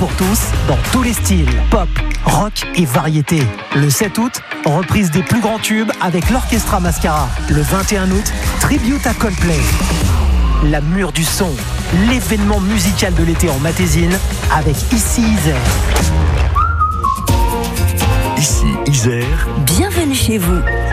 pour tous, dans tous les styles, pop, rock et variété. Le 7 août, reprise des plus grands tubes avec l'Orchestra Mascara. Le 21 août, tribute à Coldplay. La Mûre du Son, l'événement musical de l'été en Matésine avec Ici Isère. Ici Isère. Bienvenue chez vous.